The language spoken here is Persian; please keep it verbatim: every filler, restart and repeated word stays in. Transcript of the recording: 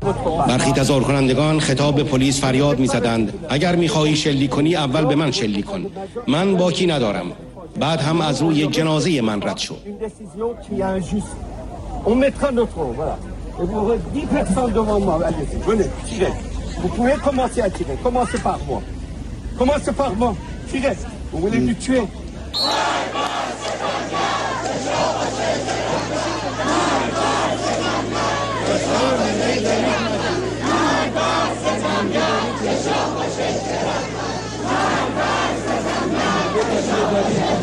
برخی تظاهر کنندگان خطاب به پلیس فریاد می‌زدند اگر می‌خواهی شلیک کنی اول به من شلیک کن، من باکی ندارم. بعد هم از روی جنازه من رد شد. Commencez par moi. Commencez par moi. Tirez. Vous voulez me tuer?